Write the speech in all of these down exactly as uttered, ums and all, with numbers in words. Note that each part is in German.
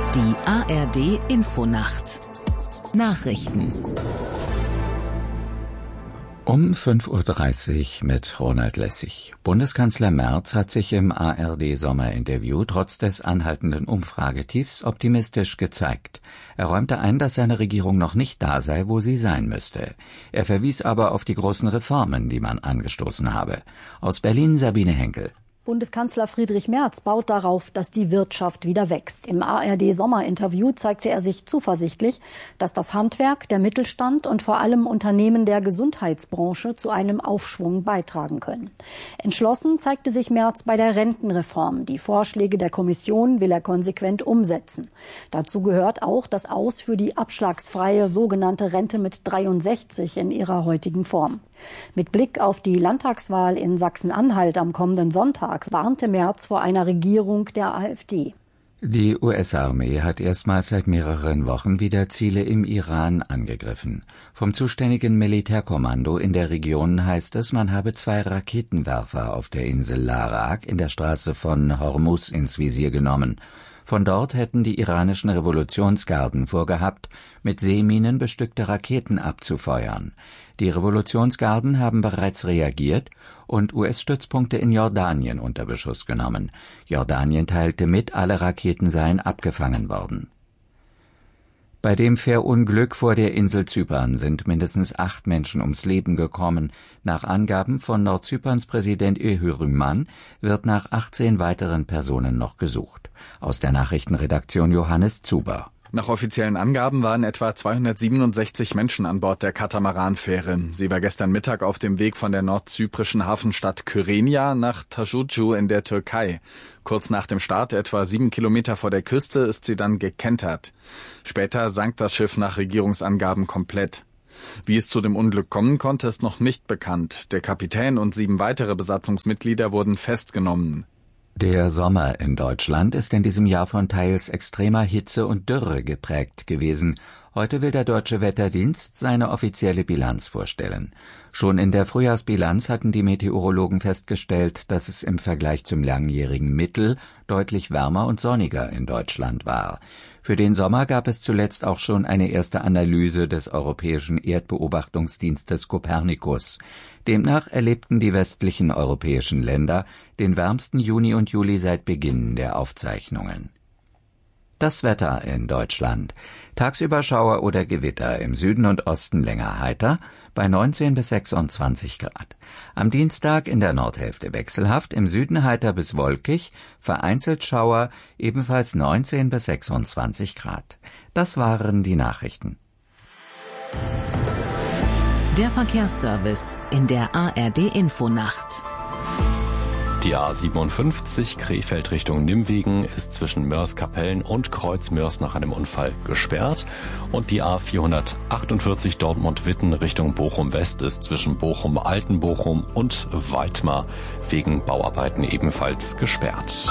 Die A R D Infonacht Nachrichten um fünf Uhr dreißig mit Ronald Lessig. Bundeskanzler Merz hat sich im A R D-Sommerinterview trotz des anhaltenden Umfragetiefs optimistisch gezeigt. Er räumte ein, dass seine Regierung noch nicht da sei, wo sie sein müsste. Er verwies aber auf die großen Reformen, die man angestoßen habe. Aus Berlin Sabine Henkel. Bundeskanzler Friedrich Merz baut darauf, dass die Wirtschaft wieder wächst. Im A R D-Sommerinterview zeigte er sich zuversichtlich, dass das Handwerk, der Mittelstand und vor allem Unternehmen der Gesundheitsbranche zu einem Aufschwung beitragen können. Entschlossen zeigte sich Merz bei der Rentenreform. Die Vorschläge der Kommission will er konsequent umsetzen. Dazu gehört auch das Aus für die abschlagsfreie sogenannte Rente mit dreiundsechzig in ihrer heutigen Form. Mit Blick auf die Landtagswahl in Sachsen-Anhalt am kommenden Sonntag warnte Merz vor einer Regierung der AfD. Die U S-Armee hat erstmals seit mehreren Wochen wieder Ziele im Iran angegriffen. Vom zuständigen Militärkommando in der Region heißt es, man habe zwei Raketenwerfer auf der Insel Larak in der Straße von Hormuz ins Visier genommen. Von dort hätten die iranischen Revolutionsgarden vorgehabt, mit Seeminen bestückte Raketen abzufeuern. Die Revolutionsgarden haben bereits reagiert und U S-Stützpunkte in Jordanien unter Beschuss genommen. Jordanien teilte mit, alle Raketen seien abgefangen worden. Bei dem Fährunglück vor der Insel Zypern sind mindestens acht Menschen ums Leben gekommen. Nach Angaben von Nordzyperns Präsident Öhürüman wird nach achtzehn weiteren Personen noch gesucht. Aus der Nachrichtenredaktion Johannes Zuber. Nach offiziellen Angaben waren etwa zweihundertsiebenundsechzig Menschen an Bord der Katamaranfähre. Sie war gestern Mittag auf dem Weg von der nordzyprischen Hafenstadt Kyrenia nach Tajucu in der Türkei. Kurz nach dem Start, etwa sieben Kilometer vor der Küste, ist sie dann gekentert. Später sank das Schiff nach Regierungsangaben komplett. Wie es zu dem Unglück kommen konnte, ist noch nicht bekannt. Der Kapitän und sieben weitere Besatzungsmitglieder wurden festgenommen. Der Sommer in Deutschland ist in diesem Jahr von teils extremer Hitze und Dürre geprägt gewesen. Heute will der Deutsche Wetterdienst seine offizielle Bilanz vorstellen. Schon in der Frühjahrsbilanz hatten die Meteorologen festgestellt, dass es im Vergleich zum langjährigen Mittel deutlich wärmer und sonniger in Deutschland war. Für den Sommer gab es zuletzt auch schon eine erste Analyse des europäischen Erdbeobachtungsdienstes Copernicus. Demnach erlebten die westlichen europäischen Länder den wärmsten Juni und Juli seit Beginn der Aufzeichnungen. Das Wetter in Deutschland. Tagsüber Schauer oder Gewitter, im Süden und Osten länger heiter, bei neunzehn bis sechsundzwanzig Grad. Am Dienstag in der Nordhälfte wechselhaft, im Süden heiter bis wolkig, vereinzelt Schauer, ebenfalls neunzehn bis sechsundzwanzig Grad. Das waren die Nachrichten. Der Verkehrsservice in der A R D Infonacht. Die A siebenundfünfzig Krefeld Richtung Nimwegen ist zwischen Mörs-Kapellen und Kreuz-Mörs nach einem Unfall gesperrt. Und die A vierhundertachtundvierzig Dortmund-Witten Richtung Bochum-West ist zwischen Bochum-Altenbochum und Weitmar wegen Bauarbeiten ebenfalls gesperrt.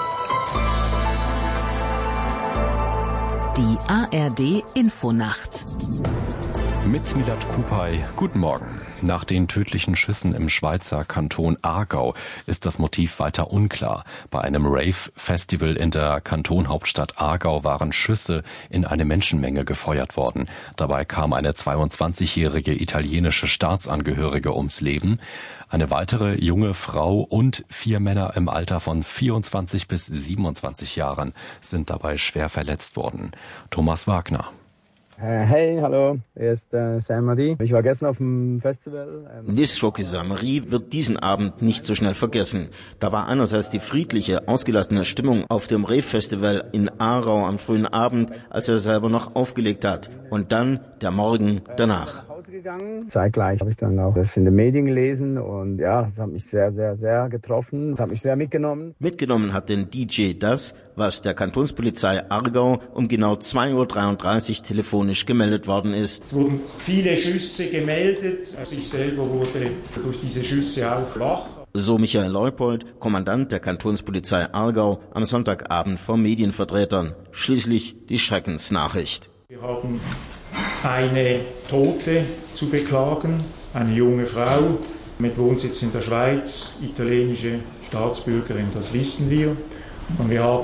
Die A R D Infonacht. Mit Milad Kupay. Guten Morgen. Nach den tödlichen Schüssen im Schweizer Kanton Aargau ist das Motiv weiter unklar. Bei einem Rave-Festival in der Kantonhauptstadt Aargau waren Schüsse in eine Menschenmenge gefeuert worden. Dabei kam eine zweiundzwanzigjährige italienische Staatsangehörige ums Leben. Eine weitere junge Frau und vier Männer im Alter von vierundzwanzig bis siebenundzwanzig Jahren sind dabei schwer verletzt worden. Thomas Wagner. Hey, hallo, hier ist äh, Saint-Marie. Ich war gestern auf dem Festival. Ähm Disc-Jockey Saint-Marie wird diesen Abend nicht so schnell vergessen. Da war einerseits die friedliche, ausgelassene Stimmung auf dem Rave-Festival in Aarau am frühen Abend, als er selber noch aufgelegt hat. Und dann der Morgen danach. Gegangen. Zeitgleich habe ich dann auch das in den Medien gelesen und ja, das hat mich sehr, sehr, sehr getroffen. Das hat mich sehr mitgenommen. Mitgenommen hat den D J das, was der Kantonspolizei Aargau um genau zwei Uhr dreiunddreißig telefonisch gemeldet worden ist. Es wurden viele Schüsse gemeldet. Ich selber wurde durch diese Schüsse auch wach. So Michael Leupold, Kommandant der Kantonspolizei Aargau, am Sonntagabend vor Medienvertretern. Schließlich die Schreckensnachricht. Wir haben eine Tote zu beklagen, eine junge Frau mit Wohnsitz in der Schweiz, italienische Staatsbürgerin, das wissen wir. Und wir haben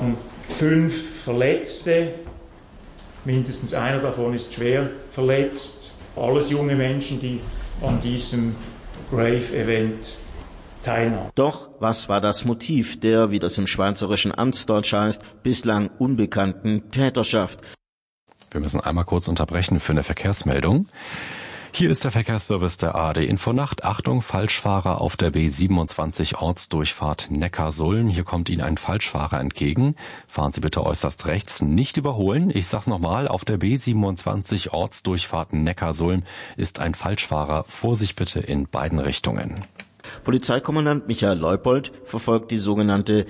fünf Verletzte, mindestens einer davon ist schwer verletzt. Alles junge Menschen, die an diesem Rave-Event teilnahmen. Doch was war das Motiv der, wie das im schweizerischen Amtsdeutsch heißt, bislang unbekannten Täterschaft? Wir müssen einmal kurz unterbrechen für eine Verkehrsmeldung. Hier ist der Verkehrsservice der A R D Infonacht. Achtung, Falschfahrer auf der B siebenundzwanzig Ortsdurchfahrt Neckarsulm. Hier kommt Ihnen ein Falschfahrer entgegen. Fahren Sie bitte äußerst rechts, nicht überholen. Ich sag's nochmal, auf der B siebenundzwanzig Ortsdurchfahrt Neckarsulm ist ein Falschfahrer. Vorsicht bitte in beiden Richtungen. Polizeikommandant Michael Leupold verfolgt die sogenannte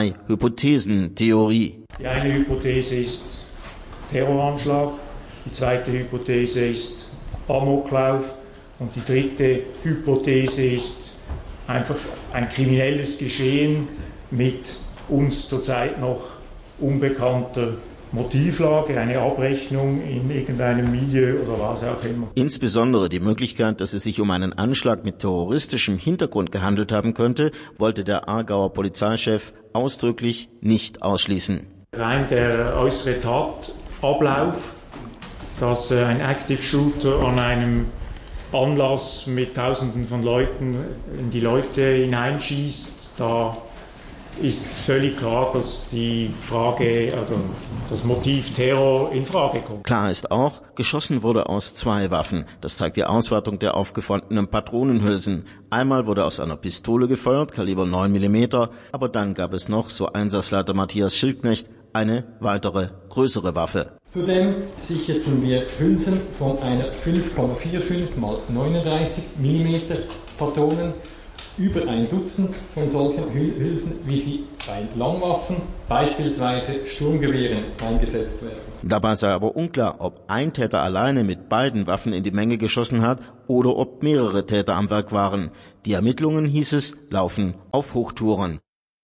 Drei-Hypothesen-Theorie. Die eine Hypothese ist Terroranschlag, die zweite Hypothese ist Amoklauf und die dritte Hypothese ist einfach ein kriminelles Geschehen mit uns zurzeit noch unbekannter Motivlage, eine Abrechnung in irgendeinem Milieu oder was auch immer. Insbesondere die Möglichkeit, dass es sich um einen Anschlag mit terroristischem Hintergrund gehandelt haben könnte, wollte der Aargauer Polizeichef ausdrücklich nicht ausschließen. Rein der äußere Tatablauf, dass ein Active Shooter an einem Anlass mit Tausenden von Leuten in die Leute hineinschießt, da ist völlig klar, dass die Frage, also das Motiv Terror in Frage kommt. Klar ist auch, geschossen wurde aus zwei Waffen. Das zeigt die Auswertung der aufgefundenen Patronenhülsen. Einmal wurde aus einer Pistole gefeuert, Kaliber neun Millimeter, aber dann gab es noch, so Einsatzleiter Matthias Schildknecht, eine weitere, größere Waffe. Zudem sicherten wir Hülsen von einer fünf Komma fünfundvierzig mal neununddreißig Millimeter Patronen, über ein Dutzend von solchen Hülsen, wie sie bei Langwaffen, beispielsweise Sturmgewehren, eingesetzt werden. Dabei sei aber unklar, ob ein Täter alleine mit beiden Waffen in die Menge geschossen hat oder ob mehrere Täter am Werk waren. Die Ermittlungen, hieß es, laufen auf Hochtouren.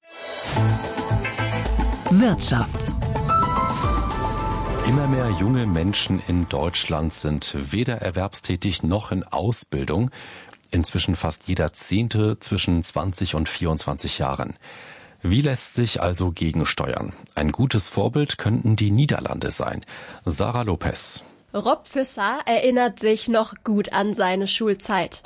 Wirtschaft. Immer mehr junge Menschen in Deutschland sind weder erwerbstätig noch in Ausbildung. Inzwischen fast jeder Zehnte zwischen zwanzig und vierundzwanzig Jahren. Wie lässt sich also gegensteuern? Ein gutes Vorbild könnten die Niederlande sein. Sarah Lopez. Rob Visser erinnert sich noch gut an seine Schulzeit.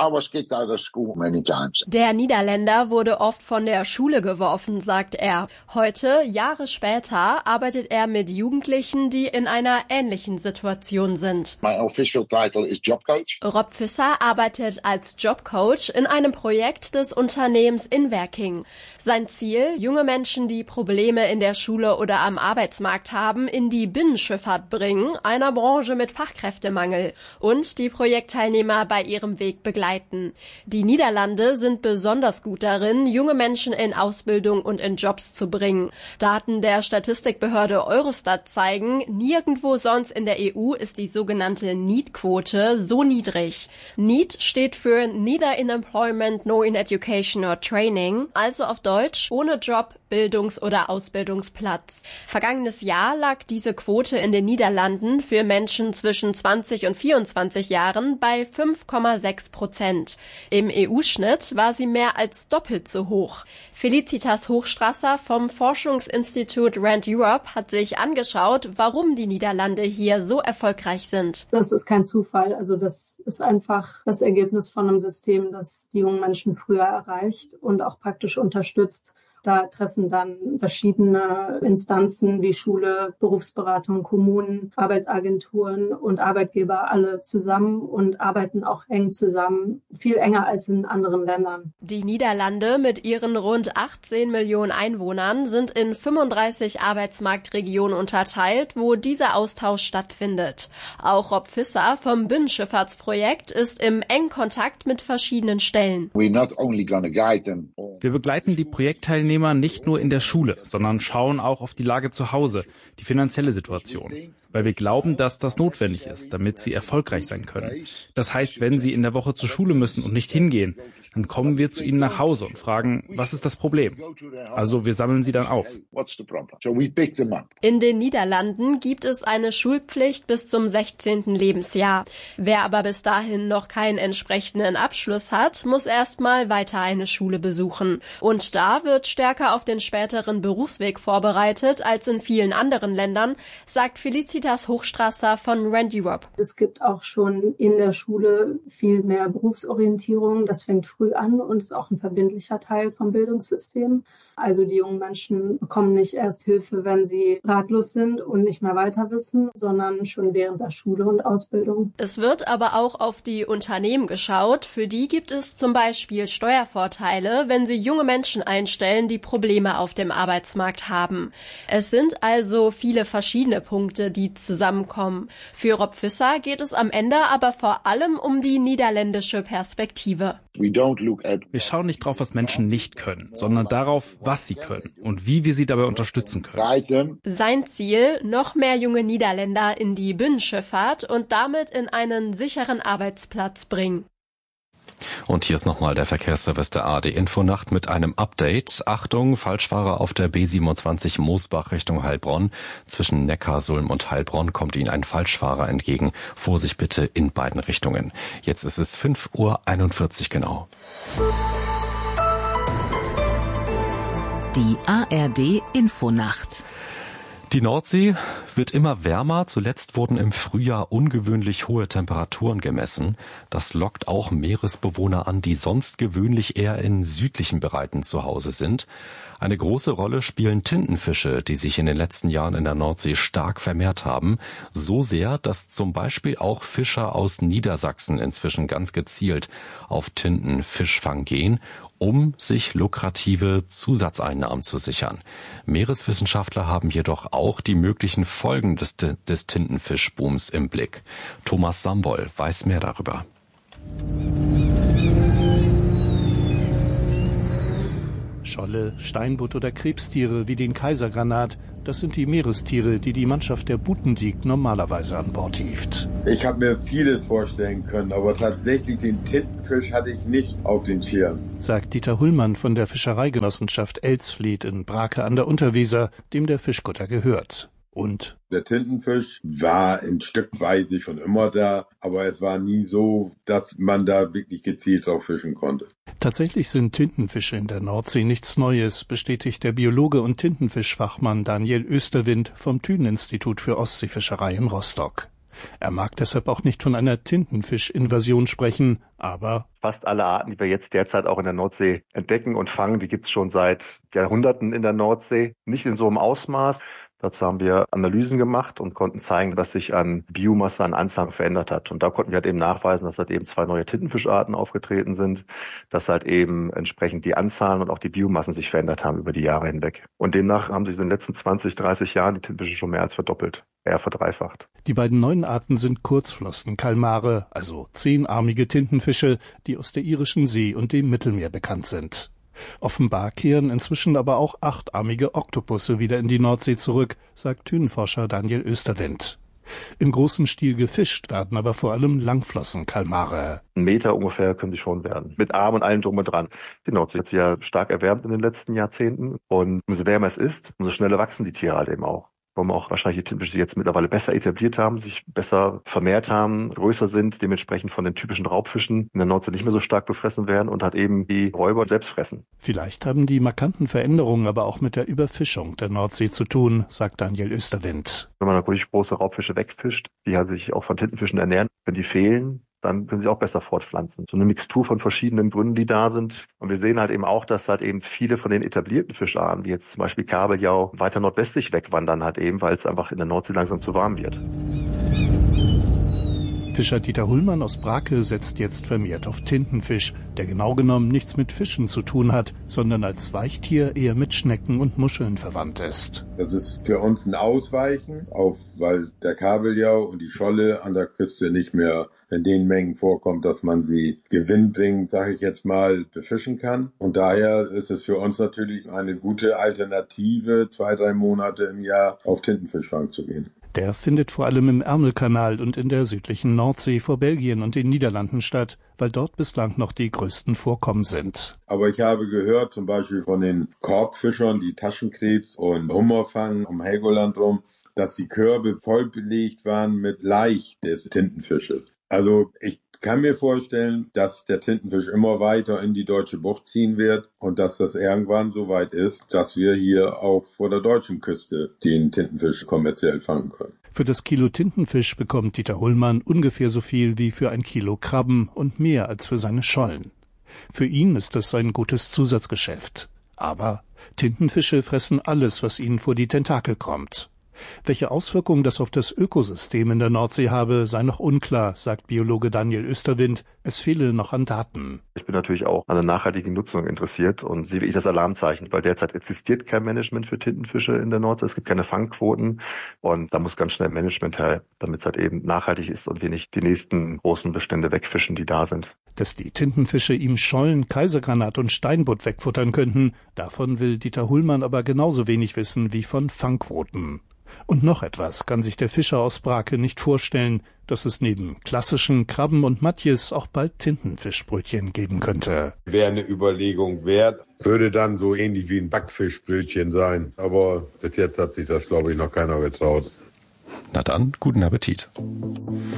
Der Niederländer wurde oft von der Schule geworfen, sagt er. Heute, Jahre später, arbeitet er mit Jugendlichen, die in einer ähnlichen Situation sind. My official title is Job Coach. Rob Visser arbeitet als Jobcoach in einem Projekt des Unternehmens Inwerking. Sein Ziel, junge Menschen, die Probleme in der Schule oder am Arbeitsmarkt haben, in die Binnenschifffahrt bringen, einer Branche mit Fachkräftemangel, und die Projektteilnehmer bei ihrem Weg begleiten. Die Niederlande sind besonders gut darin, junge Menschen in Ausbildung und in Jobs zu bringen. Daten der Statistikbehörde Eurostat zeigen, nirgendwo sonst in der E U ist die sogenannte NEET-Quote so niedrig. NEET steht für Neither in Employment nor in Education or Training, also auf Deutsch ohne Job, Bildungs- oder Ausbildungsplatz. Vergangenes Jahr lag diese Quote in den Niederlanden für Menschen zwischen zwanzig und vierundzwanzig Jahren bei fünf Komma sechs Prozent. Im E U-Schnitt war sie mehr als doppelt so hoch. Felicitas Hochstrasser vom Forschungsinstitut Rand Europe hat sich angeschaut, warum die Niederlande hier so erfolgreich sind. Das ist kein Zufall. Also das ist einfach das Ergebnis von einem System, das die jungen Menschen früher erreicht und auch praktisch unterstützt. Da treffen dann verschiedene Instanzen wie Schule, Berufsberatung, Kommunen, Arbeitsagenturen und Arbeitgeber alle zusammen und arbeiten auch eng zusammen, viel enger als in anderen Ländern. Die Niederlande mit ihren rund achtzehn Millionen Einwohnern sind in fünfunddreißig Arbeitsmarktregionen unterteilt, wo dieser Austausch stattfindet. Auch Rob Visser vom Binnenschifffahrtsprojekt ist im engen Kontakt mit verschiedenen Stellen. Wir begleiten die Projektteilnehmer nicht nur in der Schule, sondern schauen auch auf die Lage zu Hause, die finanzielle Situation, weil wir glauben, dass das notwendig ist, damit sie erfolgreich sein können. Das heißt, wenn sie in der Woche zur Schule müssen und nicht hingehen, dann kommen wir zu ihnen nach Hause und fragen, was ist das Problem? Also wir sammeln sie dann auf. In den Niederlanden gibt es eine Schulpflicht bis zum sechzehnten Lebensjahr. Wer aber bis dahin noch keinen entsprechenden Abschluss hat, muss erstmal weiter eine Schule besuchen. Und da wird stärker auf den späteren Berufsweg vorbereitet als in vielen anderen Ländern, sagt Felicitas Hochstrasser von Rendirop. Es gibt auch schon in der Schule viel mehr Berufsorientierung. Das fängt früh an und ist auch ein verbindlicher Teil vom Bildungssystem. Also die jungen Menschen bekommen nicht erst Hilfe, wenn sie ratlos sind und nicht mehr weiter wissen, sondern schon während der Schule und Ausbildung. Es wird aber auch auf die Unternehmen geschaut. Für die gibt es zum Beispiel Steuervorteile, wenn sie junge Menschen einstellen, die Probleme auf dem Arbeitsmarkt haben. Es sind also viele verschiedene Punkte, die zusammenkommen. Für Rob Visser geht es am Ende aber vor allem um die niederländische Perspektive. Wir schauen nicht drauf, was Menschen nicht können, sondern darauf, was sie können und wie wir sie dabei unterstützen können. Sein Ziel, noch mehr junge Niederländer in die Binnenschifffahrt und damit in einen sicheren Arbeitsplatz bringen. Und hier ist nochmal der Verkehrsservice der A R D Infonacht mit einem Update. Achtung, Falschfahrer auf der B siebenundzwanzig Moosbach Richtung Heilbronn. Zwischen Neckarsulm und Heilbronn kommt Ihnen ein Falschfahrer entgegen. Vorsicht bitte in beiden Richtungen. Jetzt ist es fünf Uhr einundvierzig genau. Die A R D Infonacht. Die Nordsee wird immer wärmer. Zuletzt wurden im Frühjahr ungewöhnlich hohe Temperaturen gemessen. Das lockt auch Meeresbewohner an, die sonst gewöhnlich eher in südlichen Bereichen zu Hause sind. Eine große Rolle spielen Tintenfische, die sich in den letzten Jahren in der Nordsee stark vermehrt haben. So sehr, dass zum Beispiel auch Fischer aus Niedersachsen inzwischen ganz gezielt auf Tintenfischfang gehen, um sich lukrative Zusatzeinnahmen zu sichern. Meereswissenschaftler haben jedoch auch die möglichen Folgen des, des Tintenfischbooms im Blick. Thomas Sambol weiß mehr darüber. Scholle, Steinbutt oder Krebstiere wie den Kaisergranat, das sind die Meerestiere, die die Mannschaft der Butendiek normalerweise an Bord hieft. Ich habe mir vieles vorstellen können, aber tatsächlich den Tintenfisch hatte ich nicht auf den Schirm. Sagt Dieter Hullmann von der Fischereigenossenschaft Elsfleth in Brake an der Unterweser, dem der Fischkutter gehört. Und der Tintenfisch war ein Stückweise schon immer da, aber es war nie so, dass man da wirklich gezielt drauf fischen konnte. Tatsächlich sind Tintenfische in der Nordsee nichts Neues, bestätigt der Biologe und Tintenfischfachmann Daniel Österwind vom Thünen-Institut für Ostseefischerei in Rostock. Er mag deshalb auch nicht von einer Tintenfischinvasion sprechen, aber fast alle Arten, die wir jetzt derzeit auch in der Nordsee entdecken und fangen, die gibt's schon seit Jahrhunderten in der Nordsee. Nicht in so einem Ausmaß. Dazu haben wir Analysen gemacht und konnten zeigen, dass sich an Biomasse, an Anzahl verändert hat. Und da konnten wir halt eben nachweisen, dass halt eben zwei neue Tintenfischarten aufgetreten sind, dass halt eben entsprechend die Anzahlen und auch die Biomassen sich verändert haben über die Jahre hinweg. Und demnach haben sich in den letzten zwanzig, dreißig Jahren die Tintenfische schon mehr als verdoppelt, eher verdreifacht. Die beiden neuen Arten sind Kurzflossenkalmare, also zehnarmige Tintenfische, die aus der irischen See und dem Mittelmeer bekannt sind. Offenbar kehren inzwischen aber auch achtarmige Oktopusse wieder in die Nordsee zurück, sagt Thünenforscher Daniel Österwind. Im großen Stil gefischt werden aber vor allem Langflossenkalmare. Ein Meter ungefähr können sie schon werden, mit Arm und allem drum und dran. Die Nordsee hat sich ja stark erwärmt in den letzten Jahrzehnten und umso wärmer es ist, umso schneller wachsen die Tiere halt eben auch. Warum auch wahrscheinlich die Tintenfische jetzt mittlerweile besser etabliert haben, sich besser vermehrt haben, größer sind, dementsprechend von den typischen Raubfischen in der Nordsee nicht mehr so stark befressen werden und halt eben die Räuber selbst fressen. Vielleicht haben die markanten Veränderungen aber auch mit der Überfischung der Nordsee zu tun, sagt Daniel Österwind. Wenn man natürlich große Raubfische wegfischt, die halt sich auch von Tintenfischen ernähren, wenn die fehlen, dann können sie auch besser fortpflanzen. So eine Mixtur von verschiedenen Gründen, die da sind. Und wir sehen halt eben auch, dass halt eben viele von den etablierten Fischarten, wie jetzt zum Beispiel Kabeljau, weiter nordwestlich wegwandern halt eben, weil es einfach in der Nordsee langsam zu warm wird. Fischer Dieter Hullmann aus Brake setzt jetzt vermehrt auf Tintenfisch, der genau genommen nichts mit Fischen zu tun hat, sondern als Weichtier eher mit Schnecken und Muscheln verwandt ist. Das ist für uns ein Ausweichen, auch weil der Kabeljau und die Scholle an der Küste nicht mehr in den Mengen vorkommt, dass man sie gewinnbringend, sage ich jetzt mal, befischen kann. Und daher ist es für uns natürlich eine gute Alternative, zwei, drei Monate im Jahr auf Tintenfischfang zu gehen. Der findet vor allem im Ärmelkanal und in der südlichen Nordsee vor Belgien und den Niederlanden statt, weil dort bislang noch die größten Vorkommen sind. Aber ich habe gehört, zum Beispiel von den Korbfischern, die Taschenkrebs und Hummer fangen um Helgoland rum, dass die Körbe voll belegt waren mit Laich des Tintenfisches. Also ich kann mir vorstellen, dass der Tintenfisch immer weiter in die deutsche Bucht ziehen wird und dass das irgendwann so weit ist, dass wir hier auch vor der deutschen Küste den Tintenfisch kommerziell fangen können. Für das Kilo Tintenfisch bekommt Dieter Hullmann ungefähr so viel wie für ein Kilo Krabben und mehr als für seine Schollen. Für ihn ist das ein gutes Zusatzgeschäft. Aber Tintenfische fressen alles, was ihnen vor die Tentakel kommt. Welche Auswirkungen das auf das Ökosystem in der Nordsee habe, sei noch unklar, sagt Biologe Daniel Österwind. Es fehle noch an Daten. Ich bin natürlich auch an der nachhaltigen Nutzung interessiert und sehe ich das Alarmzeichen, weil derzeit existiert kein Management für Tintenfische in der Nordsee. Es gibt keine Fangquoten und da muss ganz schnell Management her, damit es halt eben nachhaltig ist und wir nicht die nächsten großen Bestände wegfischen, die da sind. Dass die Tintenfische ihm Schollen, Kaisergranat und Steinbutt wegfuttern könnten, davon will Dieter Hullmann aber genauso wenig wissen wie von Fangquoten. Und noch etwas kann sich der Fischer aus Brake nicht vorstellen, dass es neben klassischen Krabben und Matjes auch bald Tintenfischbrötchen geben könnte. Wäre eine Überlegung wert, würde dann so ähnlich wie ein Backfischbrötchen sein. Aber bis jetzt hat sich das, glaube ich, noch keiner getraut. Na dann, guten Appetit.